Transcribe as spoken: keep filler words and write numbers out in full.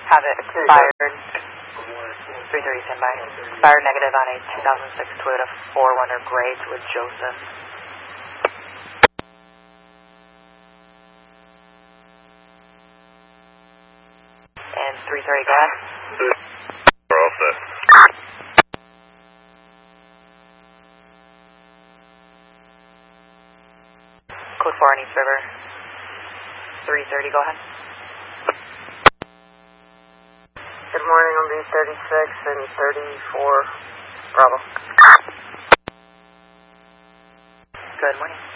Have it expired. three thirty standby. Expired negative on a two thousand six Toyota four runner gray to a Joseph. And three thirty, go ahead. We're all set. Code four on East River. three thirty, go ahead. Good morning on B thirty-six and thirty-four, Bravo. Good morning.